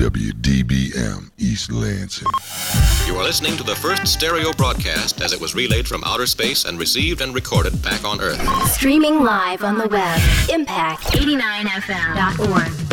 WDBM East Lansing. You are listening to the first stereo broadcast as it was relayed from outer space and received and recorded back on Earth. Streaming live on the web, impact89fm.org.